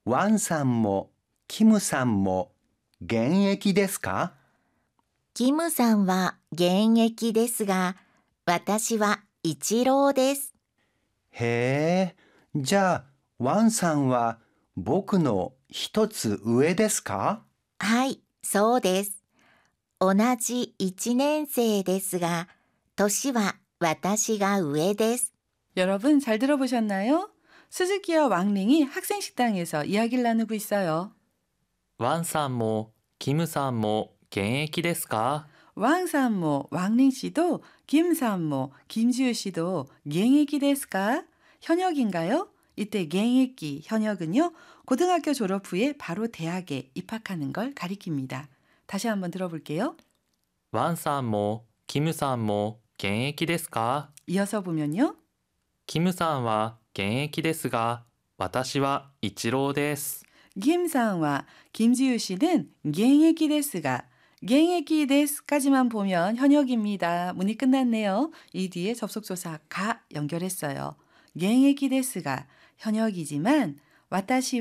ワンさんもキムさんも現役ですか？ キムさんは現役ですが、私はイチローです。 へえ、じゃあワンさんは僕の一つ上ですか？ はい、そうです。同じ1年生ですが、年は私が上です。 여러분 잘 들어보셨나요? 스즈키와 왕링이 학생 식당에서 이야기를 나누고 있어요. ワンさんもキムさんも現役ですか？ 왕산모, 왕링 씨도 김산모, 김지우 씨도 갱에기 데스까? 현역인가요? 이때 갱에기, 현역은요. 고등학교 졸업 후에 바로 대학에 입학하는 걸 가리킵니다. 다시 한번 들어볼게요. ワンさんもキムさんも現役ですか？ 이어서 보면요. キムさんは現役ですが、私はイチローです。 김상화, 김지우 씨는 갱에기 데스가 갱에기 데스까지만 보면 현역입니다. 문이 끝났네요. 이 뒤에 접속조사 가 연결했어요. 갱에기 데스가 현역이지만 와타시